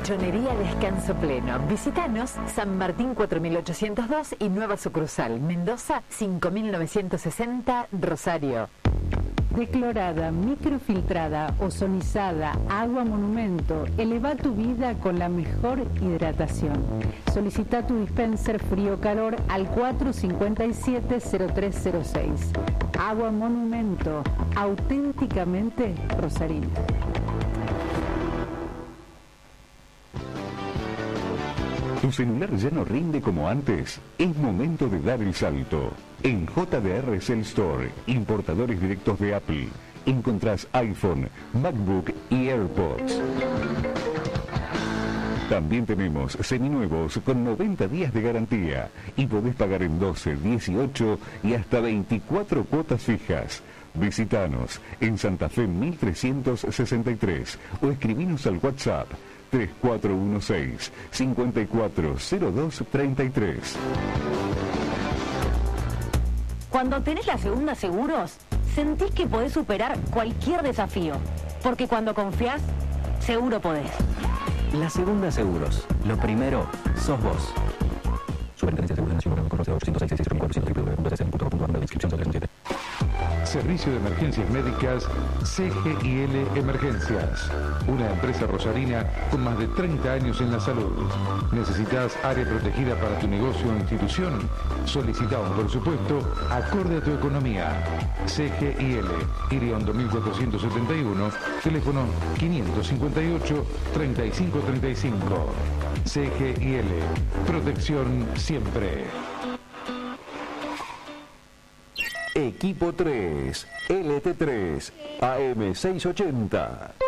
Colchonería Descanso Pleno. Visítanos San Martín 4802 y Nueva Sucursal, Mendoza 5960, Rosario. Declorada, microfiltrada, ozonizada, agua monumento. Eleva tu vida con la mejor hidratación. Solicita tu dispenser frío-calor al 457-0306. Agua monumento, auténticamente rosarina. ¿Tu celular ya no rinde como antes? Es momento de dar el salto. En JDR Cell Store, importadores directos de Apple, encontrás iPhone, MacBook y AirPods. También tenemos seminuevos con 90 días de garantía y podés pagar en 12, 18 y hasta 24 cuotas fijas. Visítanos en Santa Fe 1363 o escribinos al WhatsApp 3416-540233. Cuando tenés la Segunda Seguros, sentís que podés superar cualquier desafío. Porque cuando confiás, seguro podés. La Segunda Seguros. Lo primero, sos vos. Superintendencia de Seguros Nacional, con 806-664-100, inscripción sobre 7. Servicio de Emergencias Médicas CGIL Emergencias, una empresa rosarina con más de 30 años en la salud. ¿Necesitas área protegida para tu negocio o institución? Solicita un presupuesto acorde a tu economía. CGIL, Iriondo 1471, teléfono 558-3535. CGIL, protección siempre. Equipo 3, LT3, AM680.